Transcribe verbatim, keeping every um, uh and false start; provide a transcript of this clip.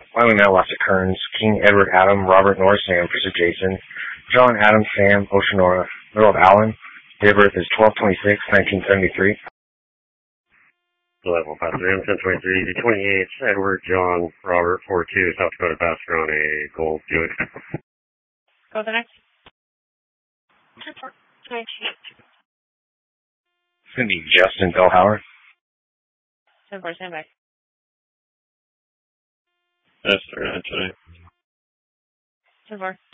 Wyoming Mailbox at Kearns, King Edward Adam, Robert Norris Sam, Producer Jason, John Adam Sam, Oceanora, middle of Allen. Date of birth is twelve twenty-six, nineteen seventy-three. Level five three M ten twenty-three D twenty-eight Edward John Robert four two South Dakota Passenger on a gold Buick. Go the next. It's going to be Justin Bellhauer. ten four, stand by. That's right, today. ten four.